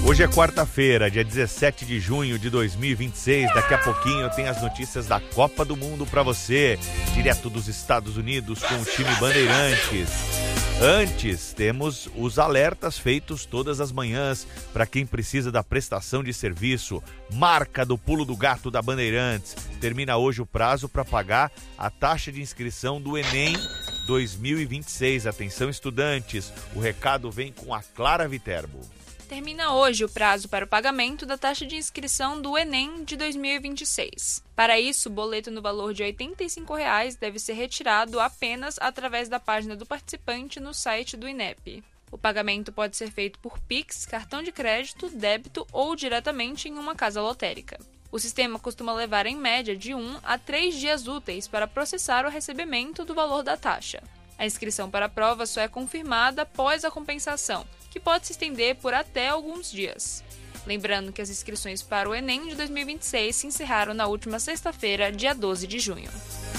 Hoje é quarta-feira, dia 17 de junho de 2026. Daqui a pouquinho tem as notícias da Copa do Mundo para você, direto dos Estados Unidos com o time Bandeirantes. Antes, temos os alertas feitos todas as manhãs para quem precisa da prestação de serviço. Marca do Pulo do Gato da Bandeirantes. Termina hoje o prazo para pagar a taxa de inscrição do Enem 2026. Atenção, estudantes, o recado vem com a Clara Viterbo. Termina hoje o prazo para o pagamento da taxa de inscrição do Enem de 2026. Para isso, o boleto no valor de R$ 85 deve ser retirado apenas através da página do participante no site do INEP. O pagamento pode ser feito por Pix, cartão de crédito, débito ou diretamente em uma casa lotérica. O sistema costuma levar, em média, de 1 a 3 dias úteis para processar o recebimento do valor da taxa. A inscrição para a prova só é confirmada após a compensação, que pode se estender por até alguns dias. Lembrando que as inscrições para o Enem de 2026 se encerraram na última sexta-feira, dia 12 de junho.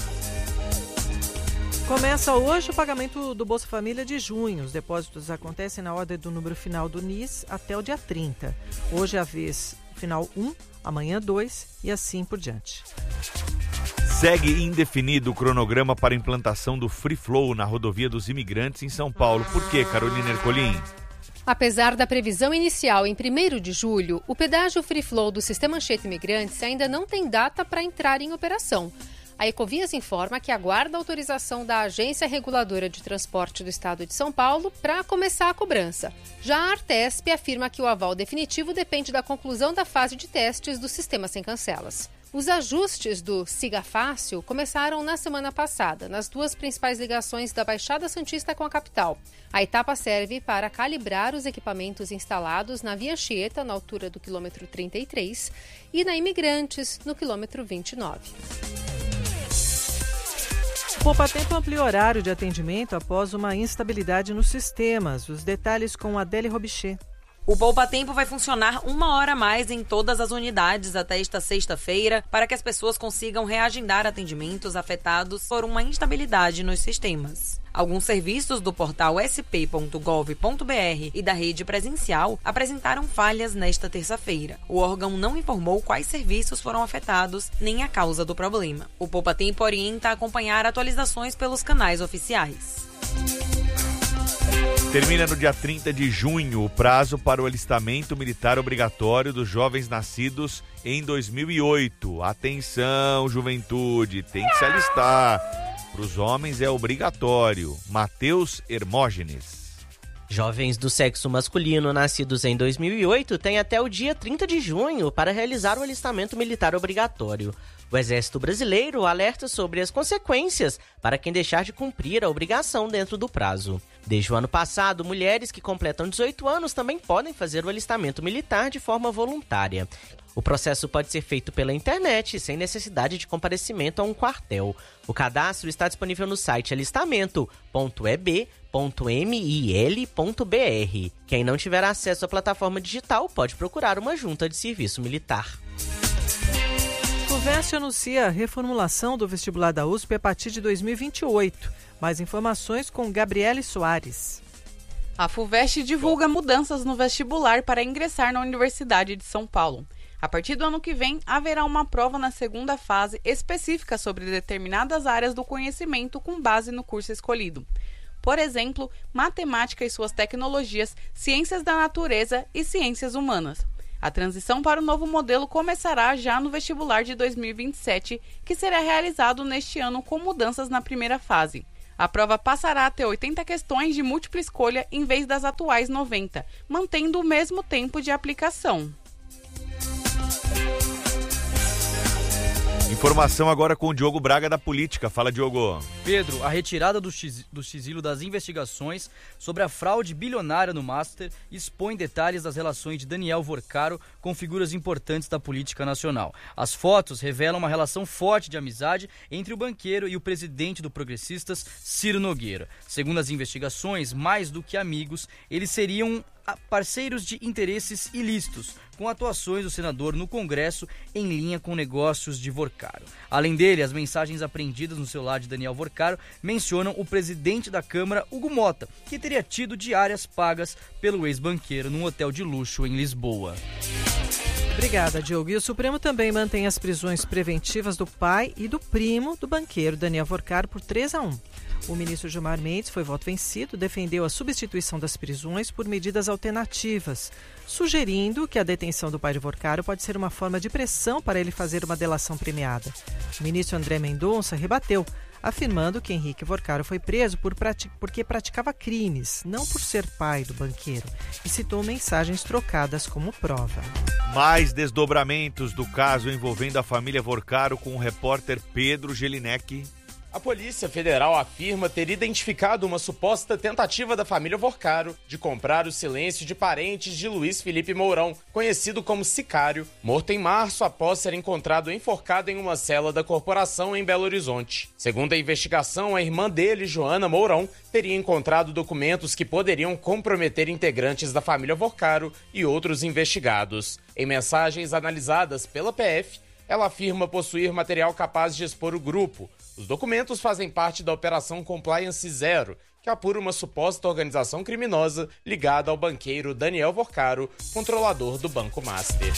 Começa hoje o pagamento do Bolsa Família de junho. Os depósitos acontecem na ordem do número final do NIS até o dia 30. Hoje é a vez final 1, amanhã 2 e assim por diante. Segue indefinido o cronograma para a implantação do Free Flow na rodovia dos Imigrantes em São Paulo. Por quê, Carolina Ercolim? Apesar da previsão inicial em 1º de julho, o pedágio Free Flow do Sistema Anchieta Imigrantes ainda não tem data para entrar em operação. A Ecovias informa que aguarda a autorização da Agência Reguladora de Transporte do Estado de São Paulo para começar a cobrança. Já a Artesp afirma que o aval definitivo depende da conclusão da fase de testes do sistema sem cancelas. Os ajustes do Siga Fácil começaram na semana passada, nas duas principais ligações da Baixada Santista com a capital. A etapa serve para calibrar os equipamentos instalados na Via Anchieta, na altura do quilômetro 33, e na Imigrantes, no quilômetro 29. O Poupatempo ampliou o horário de atendimento após uma instabilidade nos sistemas. Os detalhes com Adélia Robichê. O Poupatempo vai funcionar 1 hora a mais em todas as unidades até esta sexta-feira para que as pessoas consigam reagendar atendimentos afetados por uma instabilidade nos sistemas. Alguns serviços do portal sp.gov.br e da rede presencial apresentaram falhas nesta terça-feira. O órgão não informou quais serviços foram afetados nem a causa do problema. O Poupatempo orienta a acompanhar atualizações pelos canais oficiais. Termina no dia 30 de junho o prazo para o alistamento militar obrigatório dos jovens nascidos em 2008. Atenção, juventude, tem que se alistar. Para os homens é obrigatório. Matheus Hermógenes. Jovens do sexo masculino nascidos em 2008 têm até o dia 30 de junho para realizar o alistamento militar obrigatório. O Exército Brasileiro alerta sobre as consequências para quem deixar de cumprir a obrigação dentro do prazo. Desde o ano passado, mulheres que completam 18 anos também podem fazer o alistamento militar de forma voluntária. O processo pode ser feito pela internet, sem necessidade de comparecimento a um quartel. O cadastro está disponível no site alistamento.eb.mil.br. Quem não tiver acesso à plataforma digital pode procurar uma junta de serviço militar. O FUVEST anuncia a reformulação do vestibular da USP a partir de 2028. Mais informações com Gabriele Soares. A FUVEST divulga mudanças no vestibular para ingressar na Universidade de São Paulo. A partir do ano que vem, haverá uma prova na segunda fase específica sobre determinadas áreas do conhecimento com base no curso escolhido. Por exemplo, matemática e suas tecnologias, ciências da natureza e ciências humanas. A transição para o novo modelo começará já no vestibular de 2027, que será realizado neste ano com mudanças na primeira fase. A prova passará a ter 80 questões de múltipla escolha em vez das atuais 90, mantendo o mesmo tempo de aplicação. Informação agora com o Diogo Braga da Política. Fala, Diogo. Pedro, a retirada do sigilo das investigações sobre a fraude bilionária no Master expõe detalhes das relações de Daniel Vorcaro com figuras importantes da política nacional. As fotos revelam uma relação forte de amizade entre o banqueiro e o presidente do Progressistas, Ciro Nogueira. Segundo as investigações, mais do que amigos, eles seriam parceiros de interesses ilícitos, com atuações do senador no Congresso em linha com negócios de Vorcaro. Além dele, as mensagens apreendidas no celular de Daniel Vorcaro mencionam o presidente da Câmara, Hugo Mota, que teria tido diárias pagas pelo ex-banqueiro num hotel de luxo em Lisboa. Obrigada, Diogo. E o Supremo também mantém as prisões preventivas do pai e do primo do banqueiro Daniel Vorcaro por 3-1. O ministro Gilmar Mendes foi voto vencido, defendeu a substituição das prisões por medidas alternativas, sugerindo que a detenção do pai de Vorcaro pode ser uma forma de pressão para ele fazer uma delação premiada. O ministro André Mendonça rebateu, afirmando que Henrique Vorcaro foi preso porque praticava crimes, não por ser pai do banqueiro, e citou mensagens trocadas como prova. Mais desdobramentos do caso envolvendo a família Vorcaro com o repórter Pedro Gelinek. A Polícia Federal afirma ter identificado uma suposta tentativa da família Vorcaro de comprar o silêncio de parentes de Luiz Felipe Mourão, conhecido como Sicário, morto em março após ser encontrado enforcado em uma cela da corporação em Belo Horizonte. Segundo a investigação, a irmã dele, Joana Mourão, teria encontrado documentos que poderiam comprometer integrantes da família Vorcaro e outros investigados. Em mensagens analisadas pela PF, ela afirma possuir material capaz de expor o grupo. Os documentos fazem parte da Operação Compliance Zero, que apura uma suposta organização criminosa ligada ao banqueiro Daniel Vorcaro, controlador do Banco Master.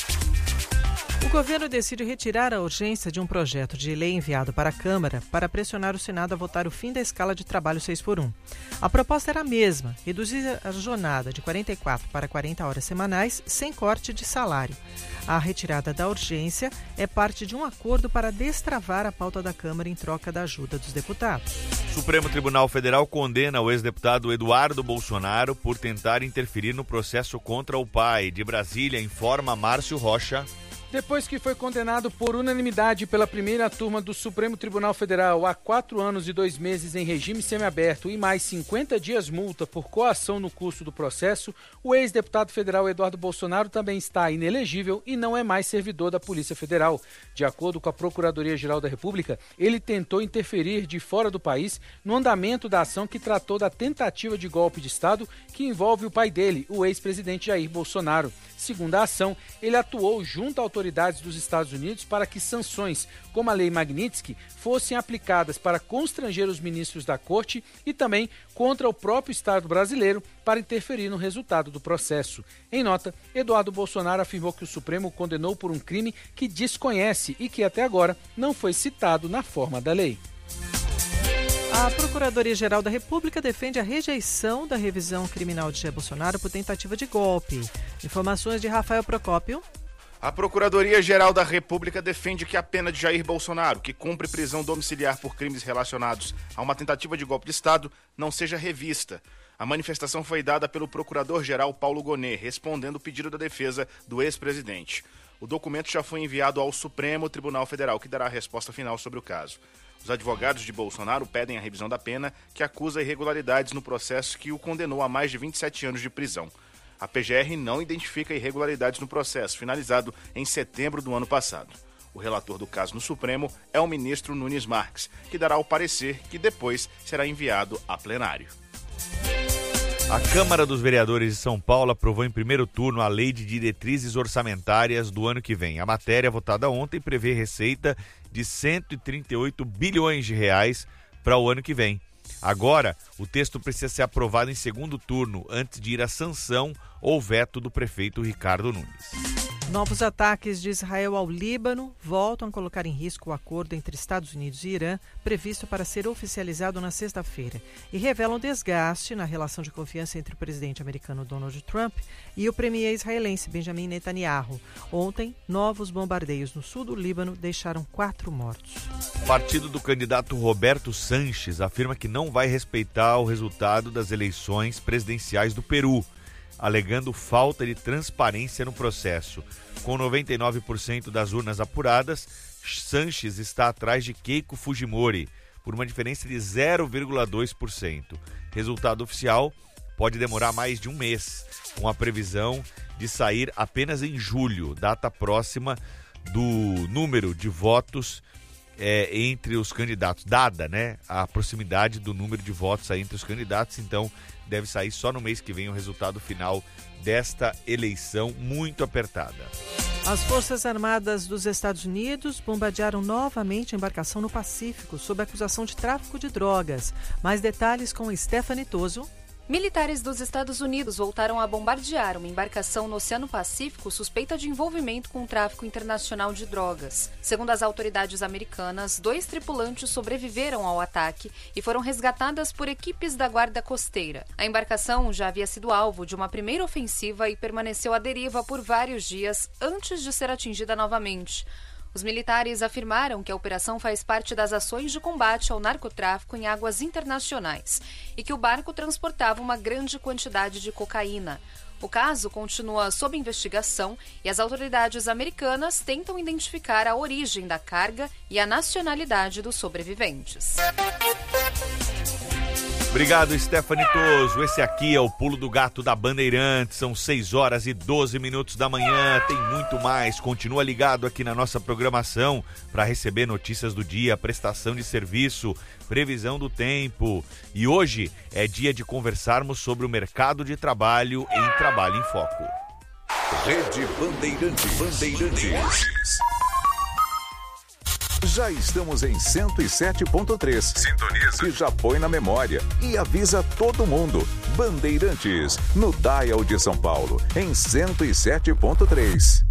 O governo decide retirar a urgência de um projeto de lei enviado para a Câmara para pressionar o Senado a votar o fim da escala de trabalho 6x1. A proposta era a mesma, reduzir a jornada de 44 para 40 horas semanais sem corte de salário. A retirada da urgência é parte de um acordo para destravar a pauta da Câmara em troca da ajuda dos deputados. O Supremo Tribunal Federal condena o ex-deputado Eduardo Bolsonaro por tentar interferir no processo contra o pai. De Brasília, informa Márcio Rocha. Depois que foi condenado por unanimidade pela primeira turma do Supremo Tribunal Federal a 4 anos e 2 meses em regime semiaberto e mais 50 dias multa por coação no curso do processo, o ex-deputado federal Eduardo Bolsonaro também está inelegível e não é mais servidor da Polícia Federal. De acordo com a Procuradoria-Geral da República, ele tentou interferir de fora do país no andamento da ação que tratou da tentativa de golpe de Estado que envolve o pai dele, o ex-presidente Jair Bolsonaro. Segundo a ação, ele atuou junto a autoridades dos Estados Unidos para que sanções, como a Lei Magnitsky, fossem aplicadas para constranger os ministros da Corte e também contra o próprio Estado brasileiro para interferir no resultado do processo. Em nota, Eduardo Bolsonaro afirmou que o Supremo o condenou por um crime que desconhece e que até agora não foi citado na forma da lei. A Procuradoria-Geral da República defende a rejeição da revisão criminal de Jair Bolsonaro por tentativa de golpe. Informações de Rafael Procópio. A Procuradoria-Geral da República defende que a pena de Jair Bolsonaro, que cumpre prisão domiciliar por crimes relacionados a uma tentativa de golpe de Estado, não seja revista. A manifestação foi dada pelo Procurador-Geral Paulo Gonet, respondendo o pedido da defesa do ex-presidente. O documento já foi enviado ao Supremo Tribunal Federal, que dará a resposta final sobre o caso. Os advogados de Bolsonaro pedem a revisão da pena, que acusa irregularidades no processo que o condenou a mais de 27 anos de prisão. A PGR não identifica irregularidades no processo, finalizado em setembro do ano passado. O relator do caso no Supremo é o ministro Nunes Marques, que dará o parecer que depois será enviado a plenário. A Câmara dos Vereadores de São Paulo aprovou em primeiro turno a Lei de Diretrizes Orçamentárias do ano que vem. A matéria, votada ontem, prevê receita de 138 bilhões de reais para o ano que vem. Agora, o texto precisa ser aprovado em segundo turno, antes de ir à sanção ou veto do prefeito Ricardo Nunes. Novos ataques de Israel ao Líbano voltam a colocar em risco o acordo entre Estados Unidos e Irã, previsto para ser oficializado na sexta-feira, e revelam desgaste na relação de confiança entre o presidente americano Donald Trump e o premier israelense Benjamin Netanyahu. Ontem, novos bombardeios no sul do Líbano deixaram 4 mortos. O partido do candidato Roberto Sanches afirma que não vai respeitar o resultado das eleições presidenciais do Peru, alegando falta de transparência no processo. Com 99% das urnas apuradas, Sanches está atrás de Keiko Fujimori, por uma diferença de 0,2%. Resultado oficial pode demorar mais de um mês, com a previsão de sair apenas em julho, data próxima do número de votos entre os candidatos, dada, a proximidade do número de votos aí entre os candidatos, então deve sair só no mês que vem o resultado final desta eleição muito apertada. As Forças Armadas dos Estados Unidos bombardearam novamente a embarcação no Pacífico sob acusação de tráfico de drogas. Mais detalhes com Stephanie Toso. Militares dos Estados Unidos voltaram a bombardear uma embarcação no Oceano Pacífico suspeita de envolvimento com o tráfico internacional de drogas. Segundo as autoridades americanas, 2 tripulantes sobreviveram ao ataque e foram resgatadas por equipes da Guarda Costeira. A embarcação já havia sido alvo de uma primeira ofensiva e permaneceu à deriva por vários dias antes de ser atingida novamente. Os militares afirmaram que a operação faz parte das ações de combate ao narcotráfico em águas internacionais e que o barco transportava uma grande quantidade de cocaína. O caso continua sob investigação e as autoridades americanas tentam identificar a origem da carga e a nacionalidade dos sobreviventes. Obrigado, Stephanie Toso. Esse aqui é o Pulo do Gato da Bandeirantes. São 6h12 da manhã. Tem muito mais. Continua ligado aqui na nossa programação para receber notícias do dia, prestação de serviço, previsão do tempo. E hoje é dia de conversarmos sobre o mercado de trabalho em Trabalho em Foco. Rede Bandeirantes. Já estamos em 107.3. Sintoniza. E já põe na memória. E avisa todo mundo. Bandeirantes, no Dial de São Paulo, em 107.3.